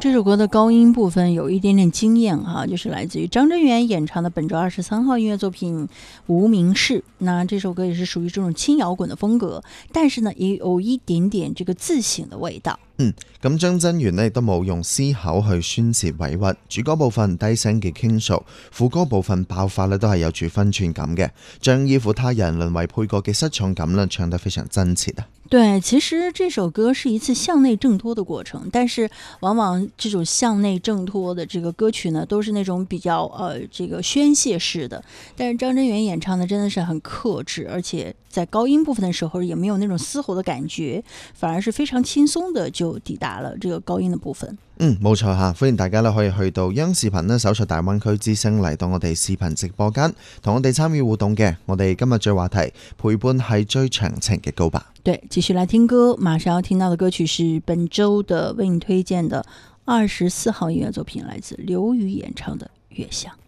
这首歌的高音部分有一点点惊艳哈，就是来自于张真源演唱的本周23号音乐作品《无名氏》。那这首歌也是属于这种轻摇滚的风格，但是呢，也有一点点这个自省的味道。 咁張真源呢亦都冇用思考去宣泄委屈，主歌部分低聲嘅傾訴，副歌部分爆發呢都係有住分寸感嘅，將依附他人淪為配角嘅失重感呢唱得非常真切啊。 对，其实这首歌是一次向内挣脱的过程，但是往往这种向内挣脱的这个歌曲呢，都是那种比较这个宣泄式的。但是张真源演唱的真的是很克制，而且在高音部分的时候也没有那種嘶吼的感覺，反而是非常輕鬆的就抵達了這個高音的部分。 冇錯嚇，歡迎大家咧可以去到央視頻咧搜索大灣區之聲嚟到我哋視頻直播間，同我哋參與互動嘅。我哋今日最話題陪伴係最長情嘅告白。 對，繼續來聽歌，馬上要聽到的歌曲是本周的為你推薦的24號音樂作品，來自劉宇演唱的《月相》。